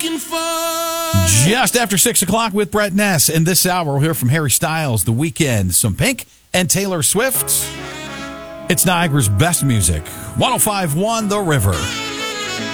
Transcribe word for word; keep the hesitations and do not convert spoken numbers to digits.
looking for. Just after six o'clock with Brett Ness. In this hour, we'll hear from Harry Styles, The Weeknd, some Pink, and Taylor Swift. It's Niagara's best music. one oh five point one The River.